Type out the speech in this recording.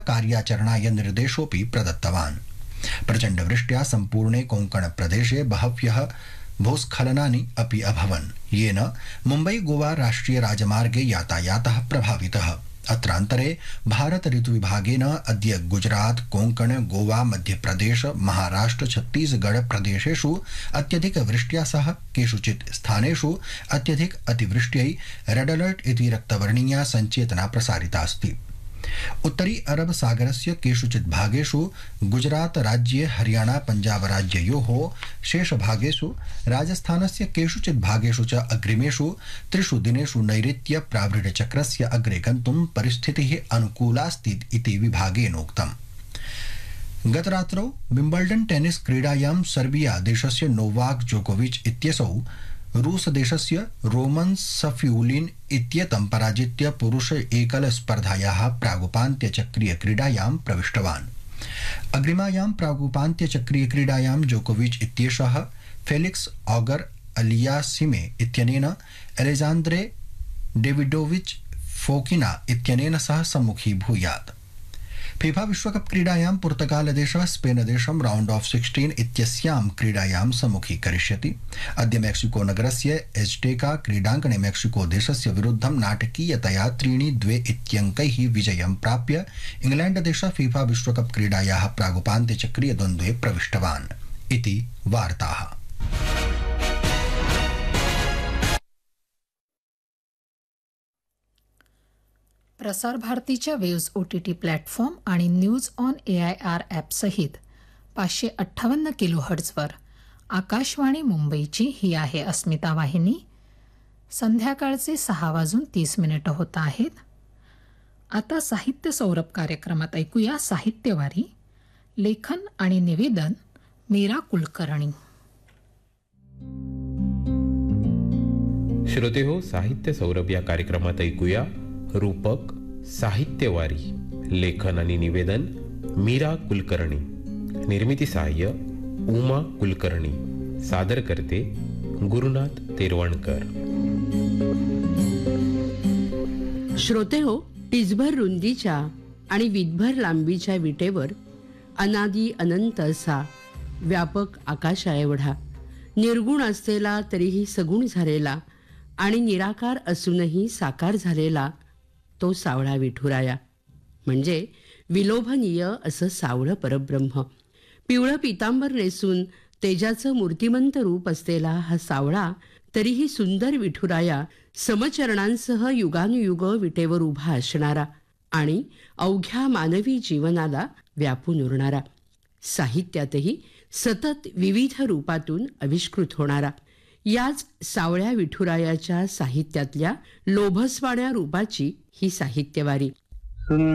कार्याचरणाय निर्देशोऽपि प्रदत्तवान्। प्रचण्डवृष्ट्या सम्पूर्णे कोङ्कण प्रदेशे बहव्यः भूस्खलनानि अपि अभवन्, येन मुम्बई गोवा राष्ट्रिय राजमार्गे यातायातः प्रभावितः। अत्रान्तरे भारत ऋतुविभागेन अद्य गुजरात, कोङ्कण, गोवा, मध्यप्रदेश, महाराष्ट्र, छत्तीसगढ़ प्रदेशेषु अत्यधिक वृष्ट्या सह केषुचित् स्थानेषु अत्यधिक अतिवृष्ट्यै रेड अलर्ट इति रक्तवर्णीया सञ्चेतना प्रसारितास्ति। उत्तरी अरब सागरस्य केषुचित् भागेषु गुजरात राज्ये, हरियाणा पञ्जाब राज्ययोः शेषभागेषु, राजस्थानस्य केषुचित् भागेषु च अग्रिमेषु 3 दिनेषु नैऋत्य प्रावृढचक्रस्य अग्रे गन्तुं परिस्थितिः अनुकूलास्ति इति विभागेनोक्तम्। गतरात्रौ विम्बल्डन् टेनिस क्रीडायां सर्बिया देशस्य नोवाक जोकोविच इत्यसौ रूस देशस्य रोमन सफ्यूलिन इत्येतं पराजित्य पुरुष एकल स्पर्धायाः प्रागुपान्त्यचक्रीय क्रीडायां प्रविष्टवान्। अग्रिमायां प्रागुपान्त्यचक्रीय क्रीडायां जोकोविच इत्येषः फेलिक्स ऑगर अलियासिमे इत्यनेन अलेजान्द्रे डेविडोविच फोकिना इत्यनेन सह सम्मुखीभूयात्। फीफा विश्वकप क्रीडायां पुर्तगालदेशः स्पेनदेशं राउंड ऑफ 16 इत्यस्यां क्रीडायां सम्मुखीकरिष्यति। अद्य मेक्सिको नगरस्य एज्टेका क्रीडाङ्गणे मेक्सिको देशस्य विरुद्धं नाटकीयतया 3-2 इत्यङ्कैः विजयं प्राप्य इंग्लैण्डदेशः फीफा विश्वकप क्रीडायाः प्रागुपान्त्यचक्रीय द्वन्द्वे प्रविष्टवान् इति वार्ताः। प्रसार भारतीच्या वेव्ज OTT प्लॅटफॉर्म आणि न्यूज ऑन AIR ॲपसहित 558 किलोहर्ट्झवर आकाशवाणी मुंबईची ही आहे अस्मिता वाहिनी। संध्याकाळचे 6:30 होत आहेत। आता साहित्य सौरभ कार्यक्रमात ऐकूया साहित्यवारी, लेखन आणि निवेदन मीरा कुलकर्णी। श्रोते हो, साहित्य सौरभ या कार्यक्रमात ऐकूया रूपक साहित्यवारी, लेखन आणि निवेदन मीरा कुलकर्णी, निर्मिती सहाय्य उमा कुलकर्णी, सादर करते गुरुनाथ तेरवणकर। श्रोते हो, टिचभर रुंदीच्या आणि विटभर लांबीच्या विटेवर अनादी अनंत असा व्यापक आकाशाएवढा निर्गुण असलेला तरीही सगुण झालेला आणि निराकार असूनही साकार झालेला तो सावळा विठुराया, म्हणजे विलोभनीय असं सावळं परब्रह्म। पिवळं पितांबर नेसून तेजाचं मूर्तिमंत रूप असलेला हा सावळा तरीही सुंदर विठुराया समचरणांसह युगानुयुग विटेवर उभा असणारा आणि अवघ्या मानवी जीवनाला व्यापून उरणारा, साहित्यातही सतत विविध रूपातून आविष्कृत होणारा, याच सावळ्या विठुरायाच्या साहित्यातल्या लोभसवाण्या रूपाची ही साहित्यवारी।